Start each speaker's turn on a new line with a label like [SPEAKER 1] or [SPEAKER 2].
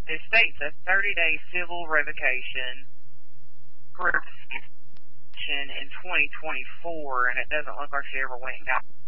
[SPEAKER 1] It states a 30-day civil revocation in 2024, and it doesn't look like she ever went and got